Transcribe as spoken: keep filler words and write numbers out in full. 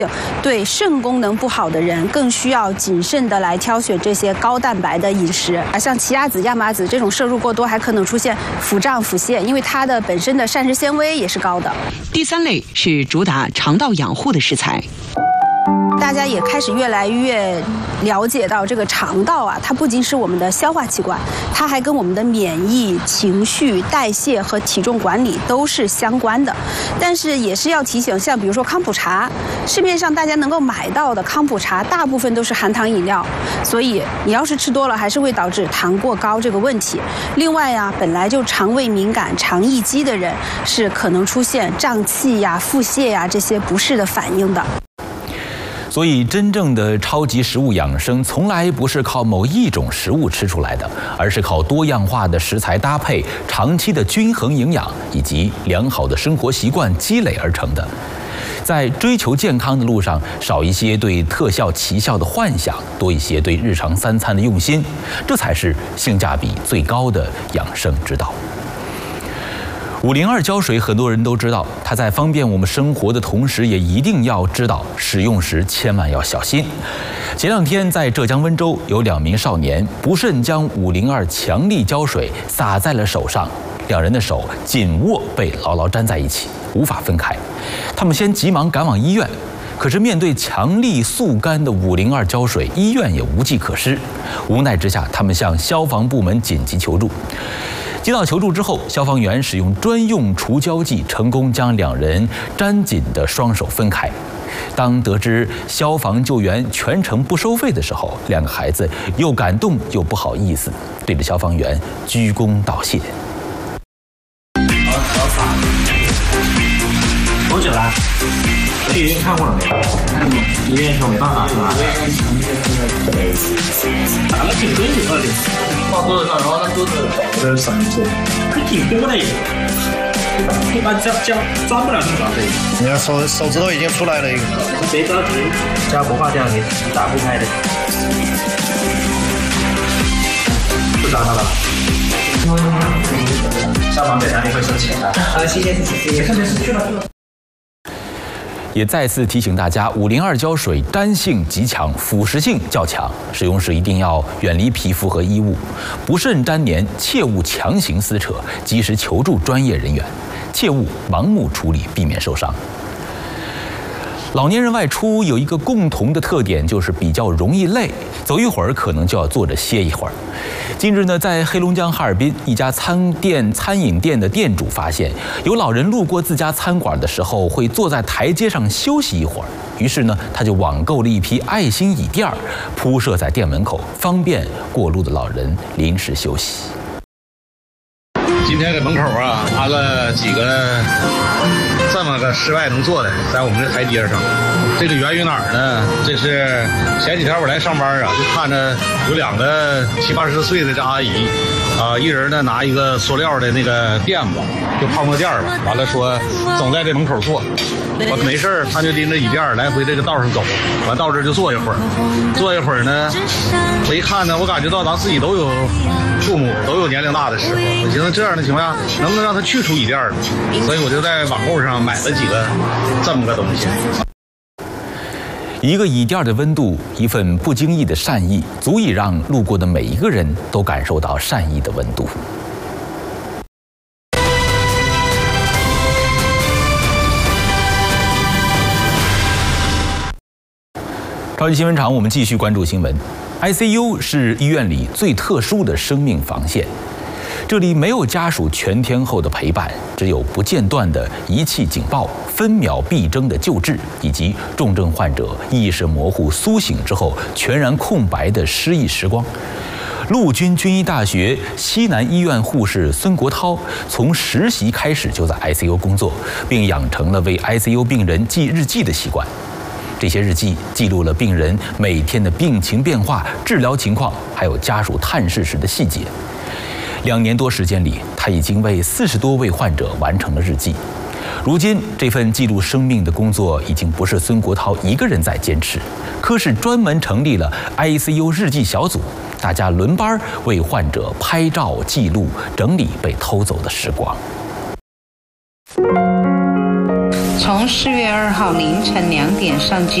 对肾功能不好的人更需要谨慎的来挑选这些高蛋白的饮食，啊，像奇亚籽、亚麻籽这种摄入过多，还可能出现腹胀、腹泻，因为它的本身的膳食纤维也是高的。 第三类是主打肠道养护的食材。 大家也开始越来越了解到，这个肠道啊，它不仅是我们的消化器官，它还跟我们的免疫、情绪、代谢和体重管理都是相关的。但是也是要提醒，像比如说康普茶，市面上大家能够买到的康普茶，大部分都是含糖饮料，所以你要是吃多了，还是会导致糖过高这个问题。另外呀，本来就肠胃敏感、肠易激的人，是可能出现胀气呀、腹泻呀这些不适的反应的。 所以，真正的超级食物养生，从来不是靠某一种食物吃出来的，而是靠多样化的食材搭配、长期的均衡营养以及良好的生活习惯积累而成的。在追求健康的路上，少一些对特效奇效的幻想，多一些对日常三餐的用心，这才是性价比最高的养生之道。五零二胶水，很多人都知道，它在方便我们生活的同时，也一定要知道使用时千万要小心。前两天在浙江温州，有两名少年不慎将五零二强力胶水洒在了手上，两人的手紧握被牢牢粘在一起，无法分开。他们先急忙赶往医院，可是面对强力速干的五零二胶水，医院也无计可施。无奈之下，他们向消防部门紧急求助。接到求助之后，消防员使用专用除胶剂，成功将两人粘紧的双手分开。当得知消防救援全程不收费的时候，两个孩子又感动又不好意思，对着消防员鞠躬道谢。 多久了？去医院看过了没有？医院说没办法是吧？打了挺多就二零，放桌子上，然后让桌子保持三次，还挺多的也。一般这这抓不了这么长的。 你看手手指头已经出来了一个。 别着急，加不化这样你打不开的。不抓他了。消防队哪里会收钱的？啊，谢谢谢谢谢谢，没事去了去了。 也再次提醒大家，五零二胶水粘性极强，腐蚀性较强，使用时一定要远离皮肤和衣物，不慎粘连，切勿强行撕扯，及时求助专业人员，切勿盲目处理，避免受伤。老年人外出有一个共同的特点，就是比较容易累，走一会儿可能就要坐着歇一会儿。近日呢，在黑龙江哈尔滨一家餐店餐饮店的店主发现，有老人路过自家餐馆的时候会坐在台阶上休息一会儿，于是呢，他就网购了一批爱心椅垫，铺设在店门口，方便过路的老人临时休息。 今天在门口啊安了几个这么个室外能坐的，在我们这台阶上。这个源于哪儿呢？这是前几天我来上班啊，就看着有两个七八十岁的这阿姨，啊、呃，一人呢拿一个塑料的那个垫子，就泡沫垫吧，完了说总在这门口坐。我没事儿，他就拎着椅垫来回这个道上走，完到这儿就坐一会儿，坐一会儿呢，我一看呢，我感觉到咱自己都有父母，都有年龄大的时候，我寻思这样的情况下，能不能让他去除椅垫呢？所以我就在网购上买了几个这么个东西。 一个椅垫的温度，一份不经意的善意，足以让路过的每一个人都感受到善意的温度。超级新闻场，我们继续关注新闻。I C U 是医院里最特殊的生命防线，这里没有家属全天候的陪伴，只有不间断的仪器警报、分秒必争的救治，以及重症患者意识模糊苏醒之后全然空白的失忆时光。陆军军医大学西南医院护士孙国涛从实习开始就在 I C U 工作，并养成了为 I C U 病人记日记的习惯。这些日记记录了病人每天的病情变化、治疗情况，还有家属探视时的细节。两年多时间里，他已经为四十多位患者完成了日记。如今，这份记录生命的工作已经不是孙国涛一个人在坚持，科室专门成立了 I C U 日记小组，大家轮班为患者拍照记录、整理被偷走的时光。 从从四月二号凌晨两点上机。